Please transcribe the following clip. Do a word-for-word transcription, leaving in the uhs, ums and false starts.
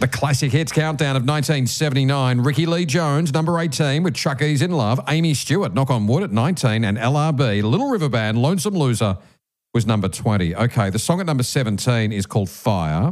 The classic hits countdown of nineteen seventy-nine. Ricky Lee Jones, number eighteen, with Chuck E's In Love. Amy Stewart, Knock on Wood, at nineteen. And L R B, Little River Band, Lonesome Loser, was number twenty. Okay, the song at number seventeen is called Fire.